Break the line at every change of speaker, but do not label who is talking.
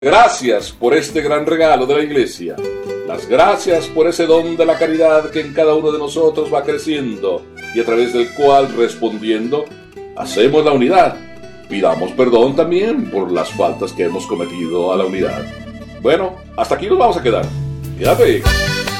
Gracias por este gran regalo de la Iglesia. Las gracias por ese don de la caridad que en cada uno de nosotros va creciendo y a través del cual, respondiendo, hacemos la unidad. Pidamos perdón también por las faltas que hemos cometido a la unidad. Bueno, hasta aquí nos vamos a quedar. Quédate.